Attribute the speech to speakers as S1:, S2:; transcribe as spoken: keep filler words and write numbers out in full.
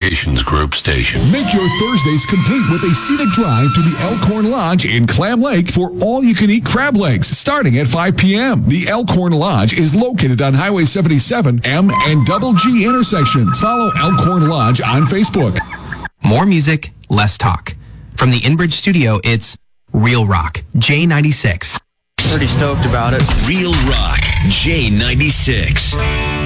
S1: Communications Group station.
S2: Make your Thursdays complete with a scenic drive to the Elkhorn Lodge in Clam Lake for all-you-can-eat crab legs starting at five p.m. The Elkhorn Lodge is located on Highway seventy-seven, M and Double G intersections. Follow Elkhorn Lodge on Facebook.
S3: More music, less talk. From the InBridge studio, it's Real Rock, J ninety-six.
S4: Pretty stoked about it.
S1: Real Rock, J ninety-six.